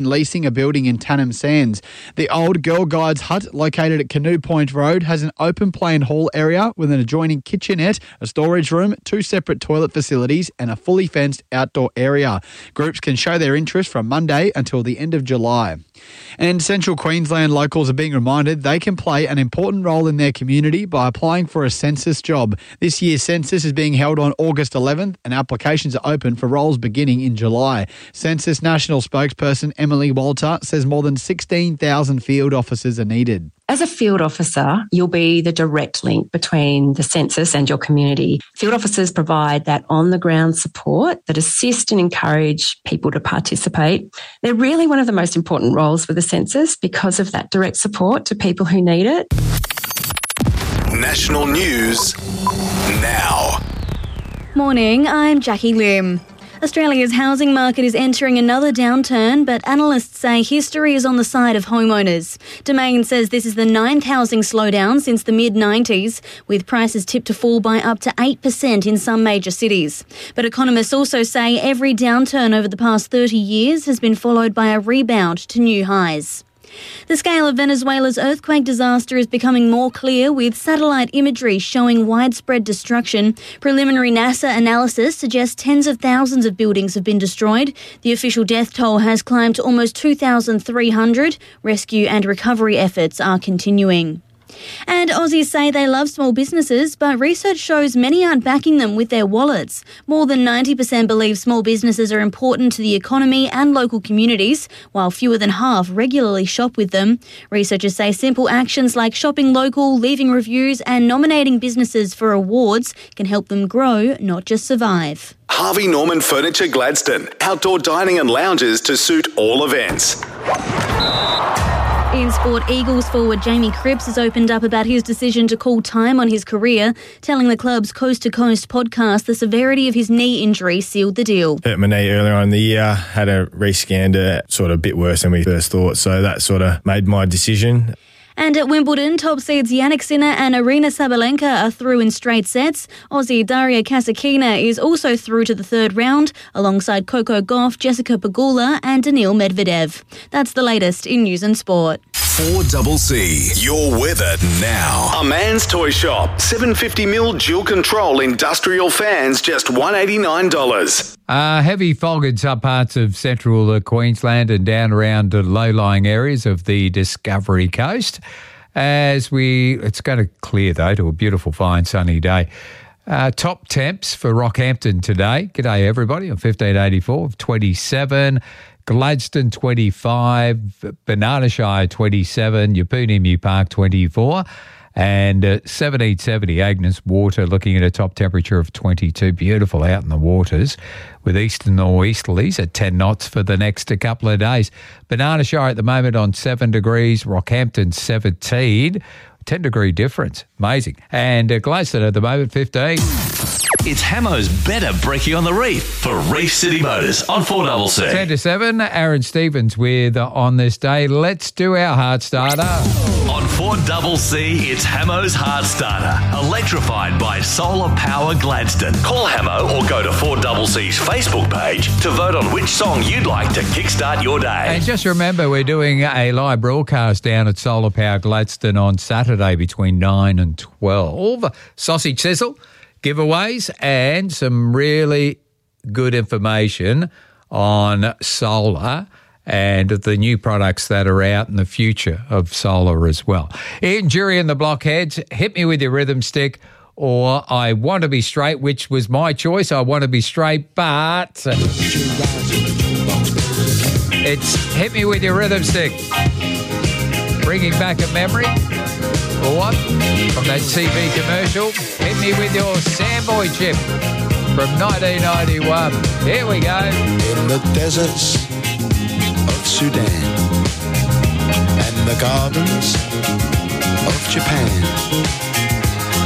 leasing a building in Tannum Sands. The old Girl Guides hut located at Canoe Point Road has an open plan hall area with an adjoining kitchenette, a storage room, 2 separate toilet facilities and a fully fenced outdoor area. Groups can show their interest from Monday until the end of July. And Central Queensland locals are being reminded they can play an important role in their community by applying for a census job. This year's census is being held on August 11th and applications are open for roles beginning in July. Census National spokesperson Emily Walter says more than 16,000 field officers are needed. As a field officer, you'll be the direct link between the census and your community. Field officers provide that on-the-ground support that assist and encourage people to participate. They're really one of the most important roles for the census because of that direct support to people who need it. National news now. Morning, I'm Jackie Lim. Australia's housing market is entering another downturn, but analysts say history is on the side of homeowners. Domain says this is the 9th housing slowdown since the mid-90s, with prices tipped to fall by up to 8% in some major cities. But economists also say every downturn over the past 30 years has been followed by a rebound to new highs. The scale of Venezuela's earthquake disaster is becoming more clear, with satellite imagery showing widespread destruction. Preliminary NASA analysis suggests tens of thousands of buildings have been destroyed. The official death toll has climbed to almost 2,300. Rescue and recovery efforts are continuing. And Aussies say they love small businesses, but research shows many aren't backing them with their wallets. More than 90% believe small businesses are important to the economy and local communities, while fewer than half regularly shop with them. Researchers say simple actions like shopping local, leaving reviews and nominating businesses for awards can help them grow, not just survive. Harvey Norman Furniture Gladstone. Outdoor dining and lounges to suit all events. In sport, Eagles forward Jamie Cripps has opened up about his decision to call time on his career, telling the club's Coast to Coast podcast the severity of his knee injury sealed the deal. Hurt my knee earlier on in the year, had a rescanned, sort of a bit worse than we first thought, so that sort of made my decision. And at Wimbledon, top seeds Jannik Sinner and Aryna Sabalenka are through in straight sets. Aussie Daria Kasatkina is also through to the third round, alongside Coco Gauff, Jessica Pegula and Daniil Medvedev. That's the latest in news and sport. 4CC. Your weather now. A Man's Toy Shop. $750mm dual control industrial fans, just $189. Heavy fog in some parts of central Queensland and down around the low-lying areas of the Discovery Coast. It's going to clear, though, to a beautiful, fine, sunny day. Top temps for Rockhampton today. G'day, everybody. On 1584 of 27. Gladstone 25, Banana Shire 27, Yapunimu Park 24, and 1770 Agnes Water looking at a top temperature of 22. Beautiful out in the waters with eastern nor'easterlies at 10 knots for the next couple of days. Banana Shire at the moment on 7 degrees, Rockhampton 17, 10-degree difference. Amazing. And Gladstone at the moment 15. It's Hamo's Better Brekkie on the Reef for Reef City Motors on 4CC. 10 to 7, Aaron Stevens with On This Day. Let's do our heart starter. On 4CC, it's Hamo's Heart Starter, electrified by Solar Power Gladstone. Call Hamo or go to 4CC's Facebook page to vote on which song you'd like to kickstart your day. And just remember, we're doing a live broadcast down at Solar Power Gladstone on Saturday between 9 and 12. Sausage sizzle, giveaways, and some really good information on solar and the new products that are out in the future of solar as well. Ian Jury and the Blockheads, Hit Me With Your Rhythm Stick, or I Want to Be Straight, which was my choice. I want to be straight, but it's Hit Me With Your Rhythm Stick. Bringing back a memory, or what? From that TV commercial, Hit Me With Your Samboy Chip from 1991. Here we go. In the deserts of Sudan and the gardens of Japan,